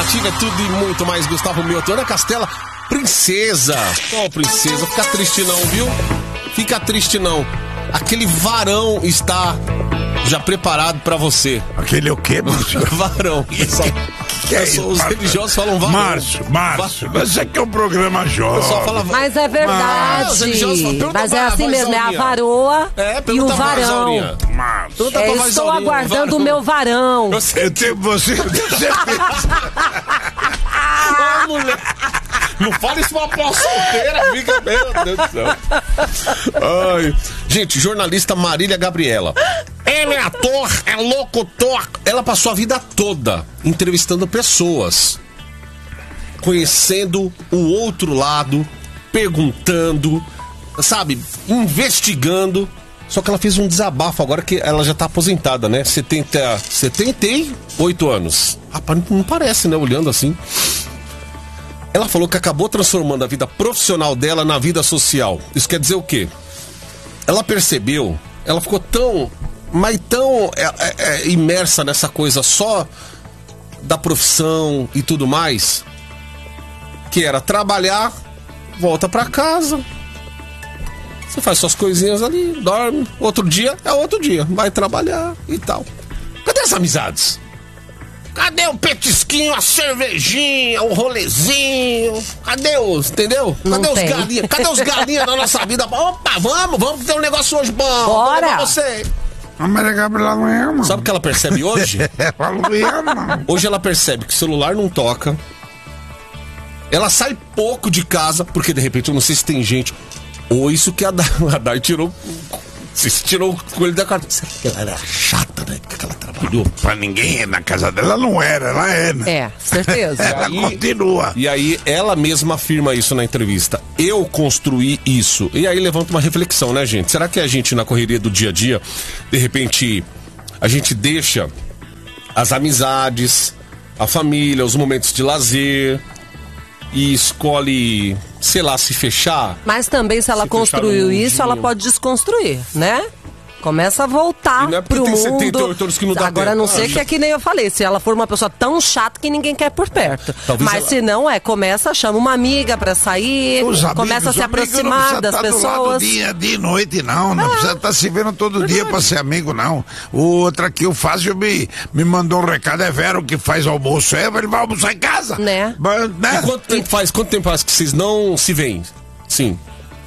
alternativa é tudo e muito mais. Gustavo Mioto, Ana Castela, princesa. Ô, princesa, fica triste não, viu? Fica triste não. Aquele varão está já preparado pra você. Aquele o quê, Márcio? Varão. Que é isso, os religiosos falam varão. Márcio, mas é que é um programa jovem. Fala... Mas é verdade. Mas é assim mesmo, é a varoa e o varão. Márcio. Estou aguardando o meu varão. Eu tenho certeza. Ô, mulher. Não fala isso pra uma solteira, amiga. Meu Deus do céu. Ai. Gente, jornalista Marília Gabriela. Ele é ator, é locutor. Ela passou a vida toda entrevistando pessoas, conhecendo o outro lado, perguntando, sabe, investigando. Só que ela fez um desabafo agora que ela já tá aposentada, né? 78 anos. Rapaz, não parece, né? Olhando assim. Ela falou que acabou transformando a vida profissional dela na vida social. Isso quer dizer o quê? Ela percebeu, ela ficou tão imersa nessa coisa só da profissão e tudo mais, que era trabalhar, volta pra casa, você faz suas coisinhas ali, dorme, outro dia é outro dia, vai trabalhar e tal. Cadê as amizades? Cadê o petisquinho, a cervejinha, o rolezinho? Cadê os, entendeu? Cadê os galinhas? Cadê os galinhas da nossa vida? Opa, vamos ter um negócio hoje bom. Bora! A Maria Gabriela não ama. Sabe o que ela percebe hoje? Ela não ama. Hoje ela percebe que o celular não toca. Ela sai pouco de casa, porque de repente eu não sei se tem gente. Ou isso que a Day tirou. Se tirou o coelho da carta. Será que ela era chata, né? Porque ela trabalhou. Pra ninguém na casa dela não era, ela é, né? É, certeza. Ela continua. E aí ela mesma afirma isso na entrevista. Eu construí isso. E aí levanta uma reflexão, né, gente? Será que a gente, na correria do dia a dia, de repente, a gente deixa as amizades, a família, os momentos de lazer e escolhe, sei lá, se fechar? Mas também, se ela construiu isso, ela pode desconstruir, né? Começa a voltar pro mundo. 78 anos que não dá agora, a não ser que é que nem eu falei, se ela for uma pessoa tão chata que ninguém quer por perto. Talvez mas se não, chama uma amiga pra sair, começa a se aproximar das pessoas. Dia e noite, não precisa estar se vendo todo dia pra ser amigo, não. O outro aqui, o Fácil, me mandou um recado, é Vero que faz almoço, ele vai almoçar em casa. Né? E quanto tempo faz que vocês não se veem? Sim.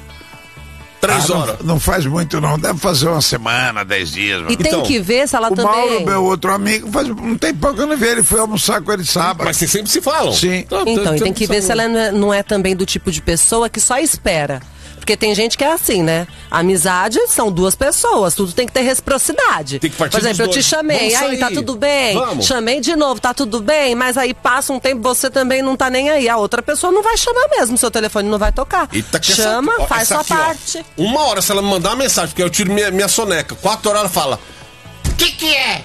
3 horas. Não faz muito não, deve fazer uma semana, 10 dias. E tem que ver se ela também... O Mauro, meu outro amigo, faz um tempão que eu não vi, ele foi almoçar com ele sábado. Mas vocês sempre se falam. Sim. Então, e tem que ver se ela não é também do tipo de pessoa que só espera. Porque tem gente que é assim, né? Amizade são 2 pessoas, tudo tem que ter reciprocidade. Tem que partir. Por exemplo, eu te chamei, aí tá tudo bem? Vamos. Chamei de novo, tá tudo bem? Mas aí passa um tempo, você também não tá nem aí. A outra pessoa não vai chamar mesmo, seu telefone não vai tocar. Chama, faz sua parte. 1 hora, se ela me mandar uma mensagem, porque eu tiro minha soneca, 4 horas ela fala: que é?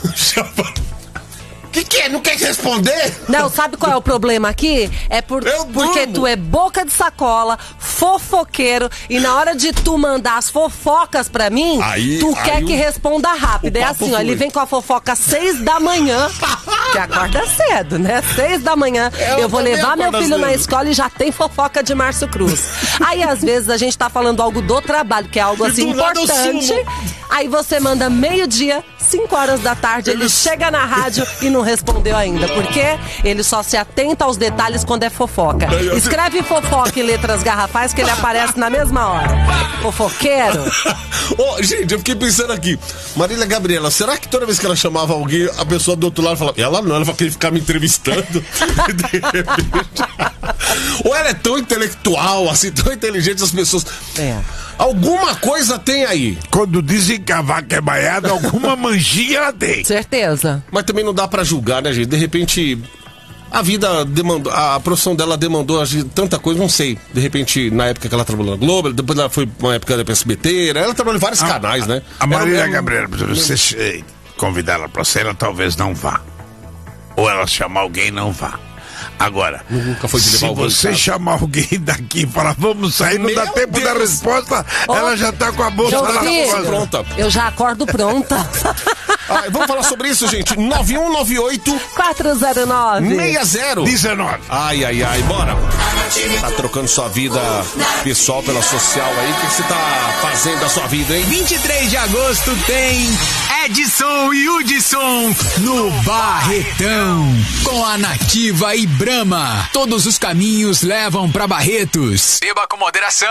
Que é? Não quer responder? Não, sabe qual é o problema aqui? É porque tu é boca de sacola, fofoqueiro, e na hora de tu mandar as fofocas pra mim, tu quer que responda rápido. É assim, ó, ele vem com a fofoca às 6 da manhã, que acorda cedo, né? 6 da manhã, eu vou levar meu filho na escola e já tem fofoca de Márcio Cruz. Aí, às vezes, a gente tá falando algo do trabalho, que é algo assim importante. Aí você manda 12:00, 5 horas da tarde, ele chega na rádio e não respondeu ainda, porque ele só se atenta aos detalhes quando é fofoca. Escreve fofoca em letras garrafais que ele aparece na mesma hora. Fofoqueiro. Gente, eu fiquei pensando aqui, Marília Gabriela, será que toda vez que ela chamava alguém, a pessoa do outro lado falava, ela vai querer ficar me entrevistando? De repente. Ou ela é tão intelectual, assim, tão inteligente, as pessoas... Alguma coisa tem aí. Quando dizem que a vaca é baiada, alguma manchinha ela tem. Certeza. Mas também não dá pra julgar, né, gente? De repente, a vida demandou, a profissão dela demandou tanta coisa, não sei. De repente, na época que ela trabalhou na Globo, depois ela foi uma época da SBT, ela trabalhou em vários canais, né? A Marília Gabriela, se você convidar ela pra ser, ela talvez não vá. Ou ela chamar alguém, não vá. Agora, nunca foi de levar se você chamar alguém daqui e falar, vamos sair, não dá tempo da resposta, ela já tá com a bolsa na pronta. Eu já acordo pronta. Vamos falar sobre isso, gente. 9198 409 6019. Ai, bora. Tá trocando sua vida pessoal pela social aí. O que você tá fazendo da sua vida, hein? 23 de agosto tem Edson e Hudson no Barretão. Com a Nativa e Brahma. Todos os caminhos levam pra Barretos. Beba com moderação.